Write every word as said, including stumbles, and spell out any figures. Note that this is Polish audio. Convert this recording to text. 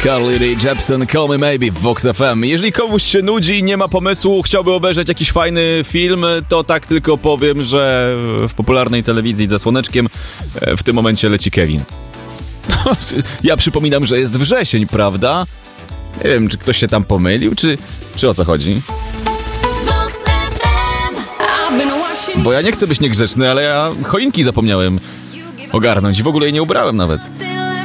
Carly Rae Jepsen, Call Me Maybe w Vox F M. Jeżeli komuś się nudzi, nie ma pomysłu, chciałby obejrzeć jakiś fajny film, to tak tylko powiem, że w popularnej telewizji ze słoneczkiem w tym momencie leci Kevin. Ja przypominam, że jest wrzesień, prawda? Nie wiem, czy ktoś się tam pomylił, czy, czy o co chodzi? Bo ja nie chcę być niegrzeczny, ale ja choinki zapomniałem ogarnąć i w ogóle jej nie ubrałem nawet.